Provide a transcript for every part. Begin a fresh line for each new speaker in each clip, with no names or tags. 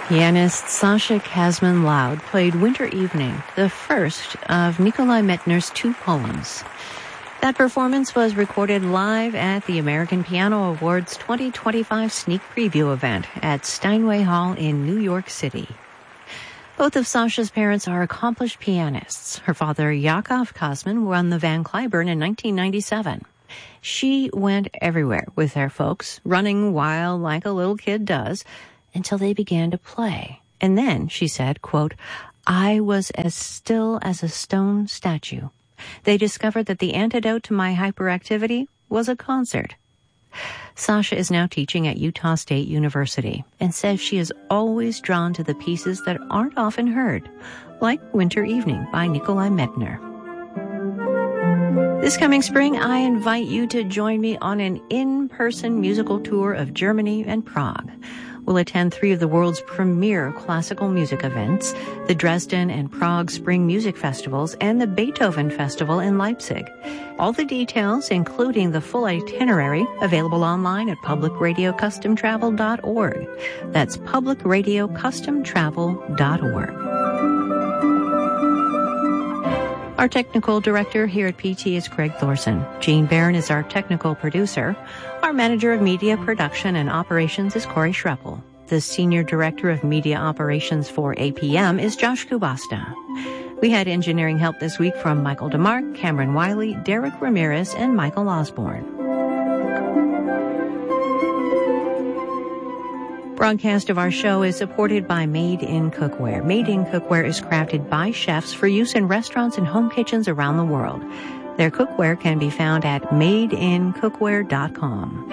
Pianist Sasha Kazman-Loud played Winter Evening, the first of Nikolai Medtner's two poems. That performance was recorded live at the American Piano Awards 2025 sneak preview event at Steinway Hall in New York City. Both of Sasha's parents are accomplished pianists. Her father, Yakov Kazman, won the Van Cliburn in 1997. She went everywhere with their folks, running wild like a little kid does, until they began to play. And then, she said, quote, "I was as still as a stone statue. They discovered that the antidote to my hyperactivity was a concert." Sasha is now teaching at Utah State University and says she is always drawn to the pieces that aren't often heard, like Winter Evening by Nikolai Medtner. This coming spring, I invite you to join me on an in-person musical tour of Germany and Prague. We'll attend 3 of the world's premier classical music events, the Dresden and Prague Spring Music Festivals and the Beethoven Festival in Leipzig. All the details, including the full itinerary, available online at publicradiocustomtravel.org. That's publicradiocustomtravel.org. Our technical director here at PT is Craig Thorson. Jean Barron is our technical producer. Our manager of media production and operations is Corey Schreppel. The senior director of media operations for APM is Josh Kubasta. We had engineering help this week from Michael DeMarc, Cameron Wiley, Derek Ramirez, and Michael Osborne. Broadcast of our show is supported by Made in Cookware. Made in Cookware is crafted by chefs for use in restaurants and home kitchens around the world. Their cookware can be found at madeincookware.com.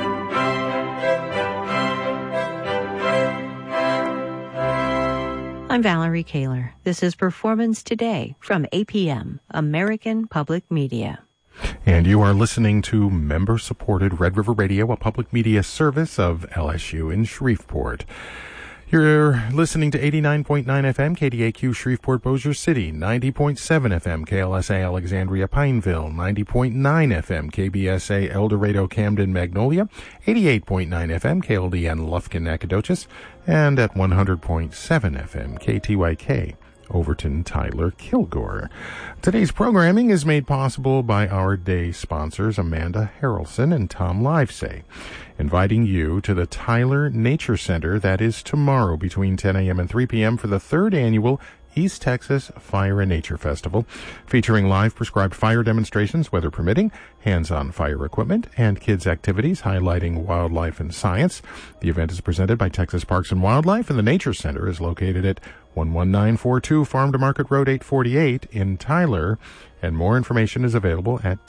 I'm Valerie Kaler. This is Performance Today from APM, American Public Media.
And you are listening to member-supported Red River Radio, a public media service of LSU in Shreveport. You're listening to 89.9 FM KDAQ Shreveport Bossier City, 90.7 FM KLSA Alexandria Pineville, 90.9 FM KBSA El Dorado Camden Magnolia, 88.9 FM KLDN Lufkin Nacogdoches, and at 100.7 FM KTYK Overton Tyler Kilgore. Today's programming is made possible by our day sponsors Amanda Harrelson and Tom Livesay, inviting you to the Tyler Nature Center. That is tomorrow between 10 a.m. and 3 p.m. for the 3rd annual East Texas Fire and Nature Festival, featuring live prescribed fire demonstrations, weather permitting, hands-on fire equipment, and kids' activities highlighting wildlife and science. The event is presented by Texas Parks and Wildlife, and the Nature Center is located at 11942 Farm to Market Road 848 in Tyler, and more information is available at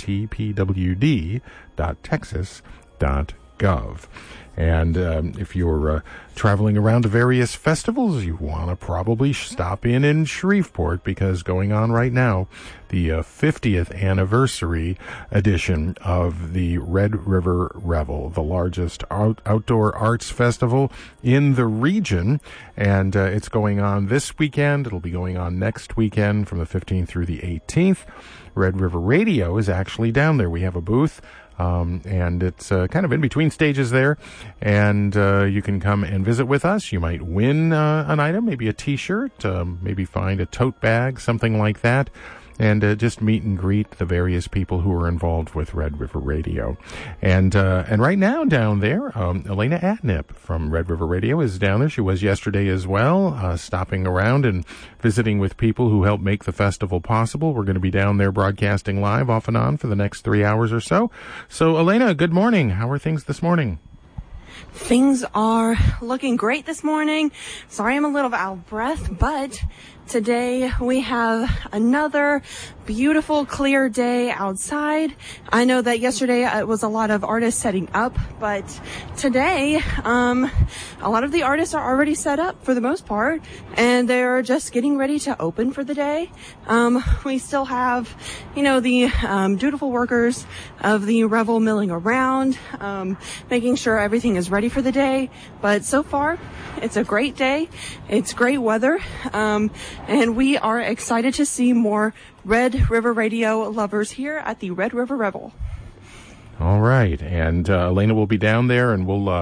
tpwd.texas.gov. And if you're traveling around to various festivals, you want to probably stop in Shreveport, because going on right now, the 50th anniversary edition of the Red River Revel, the largest outdoor arts festival in the region. And it's going on this weekend. It'll be going on next weekend from the 15th through the 18th. Red River Radio is actually down there. We have a booth. And it's kind of in between stages there, and you can come and visit with us. You might win an item, maybe a T-shirt, maybe find a tote bag, something like that, and just meet and greet the various people who are involved with Red River Radio. And right now down there, Elena Atnip from Red River Radio is down there. She was yesterday as well, stopping around and visiting with people who help make the festival possible. We're going to be down there broadcasting live off and on for the next 3 hours or so. So, Elena, good morning. How are things this morning?
Things are looking great this morning. Sorry I'm a little out of breath, but today we have another beautiful, clear day outside. I know that yesterday it was a lot of artists setting up, but today a lot of the artists are already set up for the most part, and they're just getting ready to open for the day. We still have, the dutiful workers of the Revel milling around, making sure everything is ready for the day. But so far, it's a great day. It's great weather. And we are excited to see more Red River Radio lovers here at the Red River Revel.
All right, and Elena will be down there, and we'll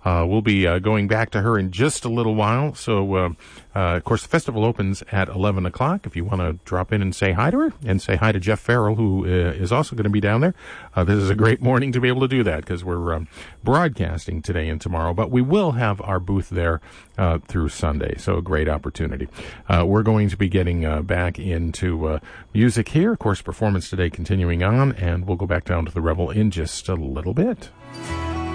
We'll be going back to her in just a little while. So, of course, the festival opens at 11 o'clock. If you want to drop in and say hi to her and say hi to Jeff Farrell, who is also going to be down there, this is a great morning to be able to do that because we're broadcasting today and tomorrow. But we will have our booth there through Sunday, so a great opportunity. We're going to be getting back into music here. Of course, performance today continuing on, and we'll go back down to the Rebel in just a little bit.